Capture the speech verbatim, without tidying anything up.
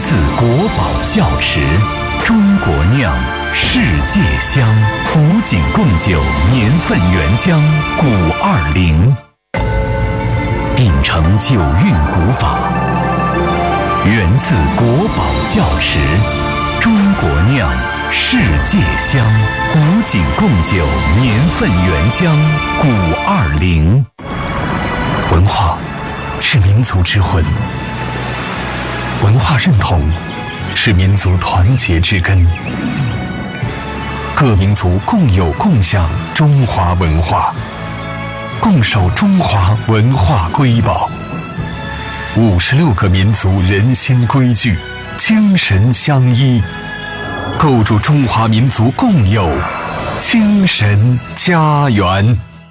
自国宝窖池，中国酿，世界香。古井贡酒年份原浆古二零，秉承酒韵古法，源自国宝窖池，中国酿，世界香。古井贡酒年份原浆古二零。文化是民族之魂，文化认同是民族团结之根。各民族共有共享中华文化，共守中华文化瑰宝。五十六个民族人心规矩，精神相依，构筑中华民族共有精神家园。